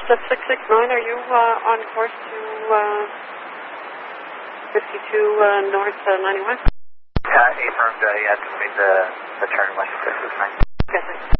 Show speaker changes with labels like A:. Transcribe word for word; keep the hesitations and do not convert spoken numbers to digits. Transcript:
A: Delta six six nine, are you uh, on course to uh, fifty-two uh, North uh, ninety-one?
B: Yeah, affirmed, uh, yeah, just made the, the turn west six six nine.
A: Okay, thanks.